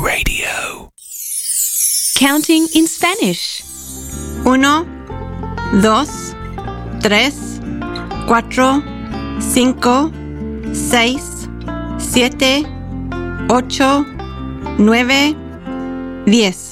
Radio. Counting in Spanish. 1, 2, 3, 4, 5, 6, 7, 8, 9, 10.